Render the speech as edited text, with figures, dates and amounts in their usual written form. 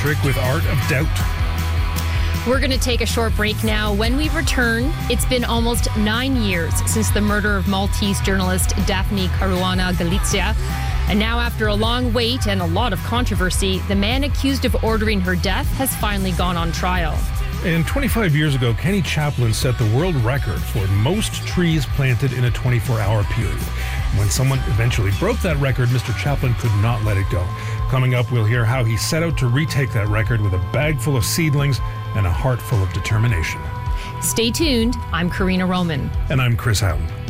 Patrick with Art of Doubt. We're going to take a short break now. When we return, it's been almost 9 years since the murder of Maltese journalist Daphne Caruana Galizia. And now, after a long wait and a lot of controversy, the man accused of ordering her death has finally gone on trial. And 25 years ago, Kenny Chaplin set the world record for most trees planted in a 24-hour period. When someone eventually broke that record, Mr. Chaplin could not let it go. Coming up, we'll hear how he set out to retake that record with a bag full of seedlings and a heart full of determination. Stay tuned. I'm Karina Roman. And I'm Chris Houghton.